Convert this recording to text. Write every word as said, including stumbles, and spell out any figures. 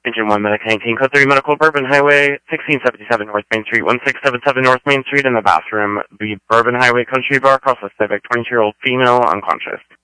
Engine one, Medic nineteen, Code three, Medical, Bourbon Highway, sixteen seventy-seven North Main Street, one six seven seven North Main Street, in the bathroom, the Bourbon Highway Country Bar, across the Civic, twenty-two-year-old female, unconscious.